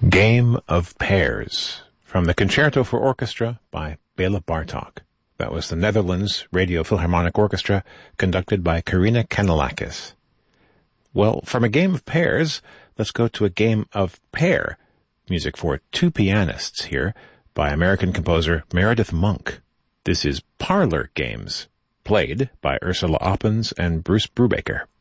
Game of Pairs, from the Concerto for Orchestra by Bela Bartok. That was the Netherlands Radio Philharmonic Orchestra, conducted by Karina Kanellakis. Well, from a game of pairs, let's go to a game of pair. Music for two pianists here by American composer Meredith Monk. This is Parlor Games, played by Ursula Oppens and Bruce Brubaker.